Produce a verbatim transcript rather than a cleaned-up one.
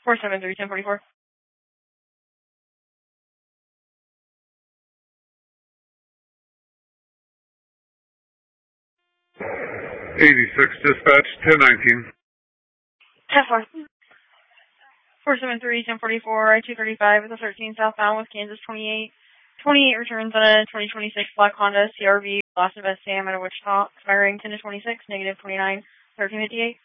four seven three, ten forty-four. eighty-six, dispatch, ten nineteen. ten four. four seven three, ten forty-four, I two thirty-five with a thirteen southbound with Kansas twenty-eight. twenty-eight returns on a twenty twenty-six black Honda C R V, Lost Invest Sam out of Wichita, expiring ten to twenty-six, negative twenty-nine, thirteen fifty-eight.